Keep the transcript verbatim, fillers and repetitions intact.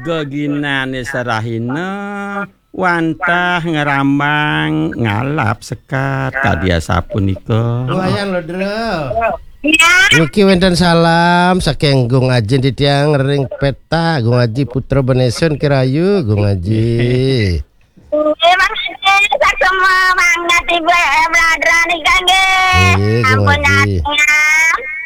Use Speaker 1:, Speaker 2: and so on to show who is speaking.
Speaker 1: geginane sarahina wantah ngerambang ngalap sekat kadia sapunika.
Speaker 2: Lumayan lo Dro.
Speaker 3: Ya.
Speaker 2: Niki wenten salam saking Gung Aji di tiang ring peta Gung Aji Putra Benesun Kirayu Gung Aji.
Speaker 3: Emang sak semua mangga tiba bladra nih kangge.
Speaker 2: Iya, Gung
Speaker 3: Ampun
Speaker 2: Aji.
Speaker 3: ya.